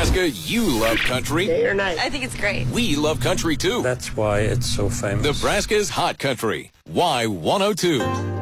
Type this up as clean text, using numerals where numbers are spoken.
Nebraska, you love country. Day or night. I think it's great. We love country, too. That's why it's so famous. Nebraska's Hot Country. Y102.